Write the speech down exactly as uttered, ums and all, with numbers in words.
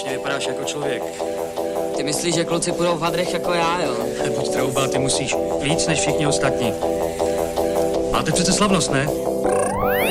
konečně vypadáš jako člověk. Ty myslíš, že kluci půjdou v hadrech jako já, jo? Nebuď trouba, ty musíš víc než všichni ostatní. Máte přece slavnost, ne?